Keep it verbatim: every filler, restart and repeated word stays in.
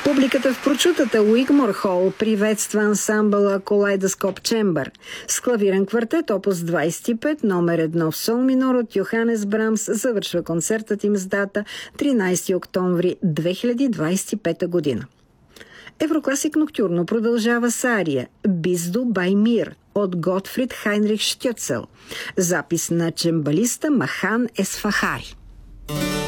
Публиката в прочутата Уигмор Хол приветства ансамбъла Калейдоскоп Чембър с клавирен квартет опус двадесет и пет, номер едно в сол минор от Йоханес Брамс. Завършва концертът им с дата тринадесети октомври две хиляди двадесет и пета година. Еврокласик Ноктюрно продължава с ария «Биздо бай Мир» от Готфрид Хайнрих Штьоцел, запис на чембалиста Махан Есфахари.